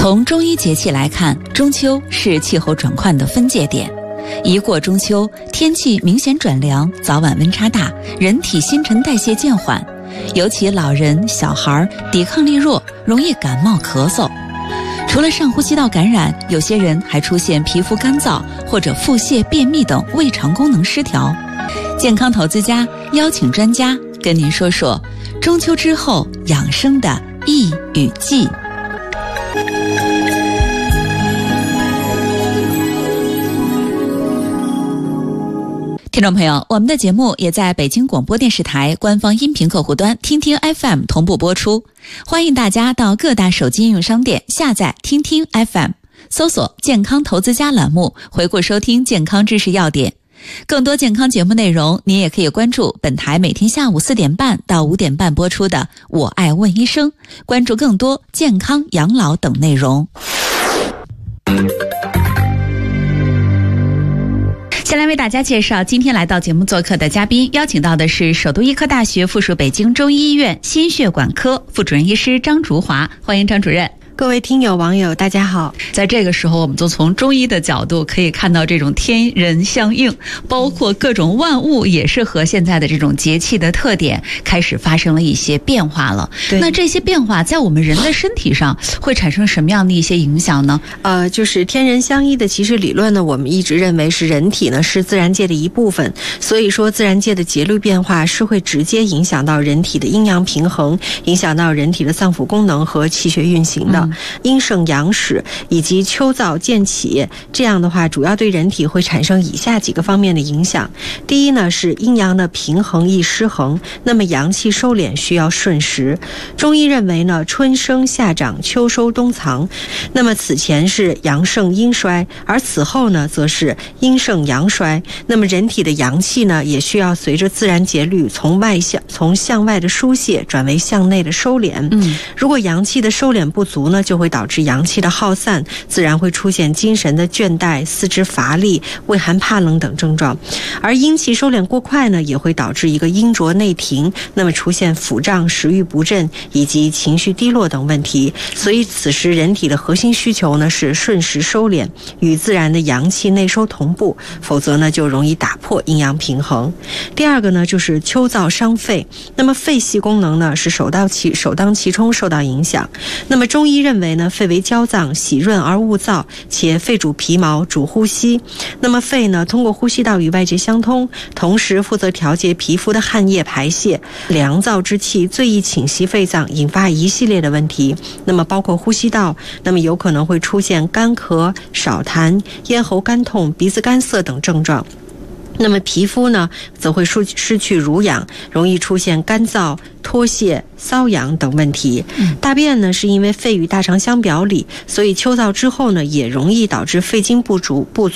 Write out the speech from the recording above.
从中医节气来看，中秋是气候转换的分界点。一过中秋，天气明显转凉，早晚温差大，人体新陈代谢渐缓，尤其老人、小孩抵抗力弱，容易感冒咳嗽。除了上呼吸道感染，有些人还出现皮肤干燥或者腹泻、便秘等胃肠功能失调。健康投资家邀请专家跟您说说中秋之后养生的益与忌。听众朋友，我们的节目也在北京广播电视台官方音频客户端听听 FM 同步播出，欢迎大家到各大手机应用商店下载听听 FM， 搜索健康投资家栏目，回顾收听健康知识要点。更多健康节目内容，您也可以关注本台每天下午4点半到5点半播出的我爱问医生，关注更多健康养老等内容。先来为大家介绍今天来到节目做客的嘉宾，邀请到的是首都医科大学附属北京中医医院心血管科副主任医师张竹华，欢迎张主任。 各位听友网友大家好。 在这个时候，我们就从中医的角度可以看到这种天人相应，包括各种万物也是和现在的这种节气的特点开始发生了一些变化了。那这些变化在我们人的身体上会产生什么样的一些影响呢？ 就是天人相依的其实理论呢，我们一直认为是人体呢是自然界的一部分，所以说自然界的节律变化是会直接影响到人体的阴阳平衡，影响到人体的脏腑功能和气血运行的。阴盛阳始以及秋燥渐起，这样的话主要对人体会产生以下几个方面的影响。第一呢，是阴阳的平衡易失衡，那么阳气收敛需要顺时。中医认为呢，春生夏长，秋收冬藏，那么此前是阳盛阴衰，而此后呢则是阴盛阳衰。那么人体的阳气呢也需要随着自然节律从向外的疏泄转为向内的收敛。如果阳气的收敛不足呢，就会导致阳气的耗散，自然会出现精神的倦怠、四肢乏力、畏寒怕冷等症状。而阴气收敛过快呢，也会导致一个阴浊内停，那么出现腹胀、食欲不振以及情绪低落等问题。所以此时人体的核心需求呢是顺时收敛，与自然的阳气内收同步，否则呢就容易打破阴阳平衡。第二个呢就是秋燥伤肺，那么肺系功能呢是首当其冲受到影响。那么中医认为呢，肺为娇脏，喜润而恶燥，且肺主皮毛，主呼吸。那么肺呢，通过呼吸道与外界相通，同时负责调节皮肤的汗液排泄。凉燥之气最易侵袭肺脏，引发一系列的问题。那么包括呼吸道，那么有可能会出现干咳、少痰、咽喉干痛、鼻子干涩等症状。那么皮肤呢，则会失去濡养，容易出现干燥、脱屑、瘙痒等问题。大便呢，是因为肺与大肠相表里，所以秋燥之后呢，也容易导致肺经不足